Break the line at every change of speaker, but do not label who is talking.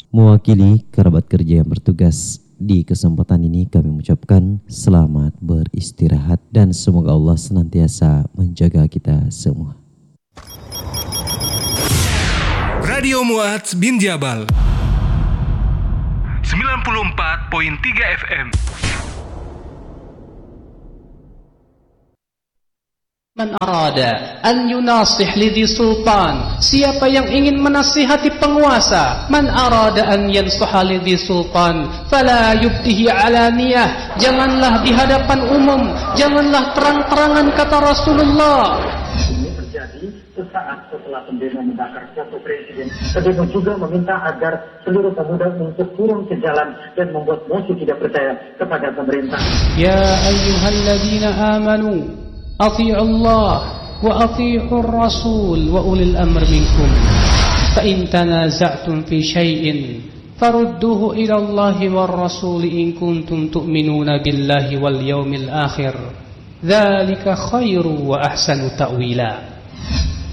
Mewakili kerabat kerja yang bertugas di kesempatan ini, kami mengucapkan selamat beristirahat dan semoga Allah senantiasa menjaga kita semua.
Radio Mu'adz bin Jabal 94.3 FM.
Man arada an yunasih lidhi sultan, siapa yang ingin menasihati penguasa. Man arada an yansuha lidhi sultan fala yubtihi alaniyah, janganlah di hadapan umum, janganlah terang-terangan, kata Rasulullah.
Ini terjadi sesaat setelah pendemo membakar foto presiden. Pendemo juga meminta agar seluruh pemuda untuk turun ke jalan dan membuat mosi tidak percaya kepada pemerintah.
Ya ayyuhalladzina amanu أطيعوا الله وأطيعوا الرسول وأولي الأمر منكم فإن تنازعتم في شيء فردوه إلى الله والرسول إن كنتم تؤمنون بالله واليوم الآخر ذلك خير وأحسن تأويلا.